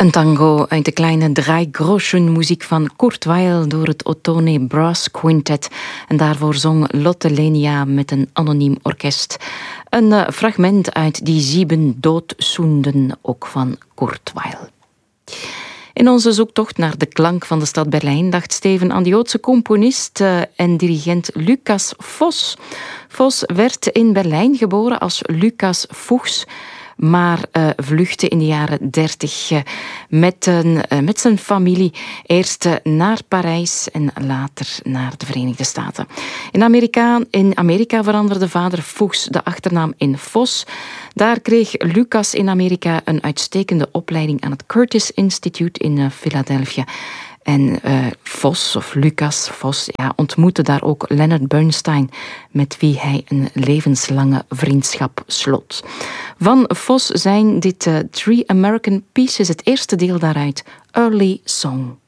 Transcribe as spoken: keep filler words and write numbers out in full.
Een tango uit de kleine Drei Groschen muziek van Kurt Weill door het Ottone Brass Quintet. En daarvoor zong Lotte Lenia met een anoniem orkest. Een uh, fragment uit die Sieben Doodzoenden, ook van Kurt Weill. In onze zoektocht naar de klank van de stad Berlijn dacht Steven aan de Joodse componist uh, en dirigent Lucas Voss. Voss werd in Berlijn geboren als Lucas Fuchs, maar uh, vluchtte in de jaren dertig uh, met, een, uh, met zijn familie eerst uh, naar Parijs en later naar de Verenigde Staten. In Amerika, in Amerika veranderde vader Fuchs de achternaam in Voss. Daar kreeg Lucas in Amerika een uitstekende opleiding aan het Curtis Institute in uh, Philadelphia. En uh, Voss, of Lucas Voss, ja, ontmoette daar ook Leonard Bernstein, met wie hij een levenslange vriendschap sloot. Van Voss zijn dit uh, Three American Pieces, het eerste deel daaruit, Early Song.